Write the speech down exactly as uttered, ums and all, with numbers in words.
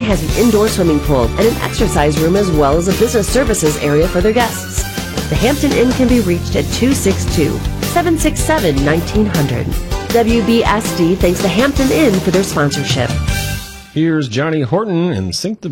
has an indoor swimming pool and an exercise room as well as a business services area for their guests. The Hampton Inn can be reached at two six two, seven six seven, one nine zero zero. W B S D thanks the Hampton Inn for their sponsorship. Here's Johnny Horton and Sync the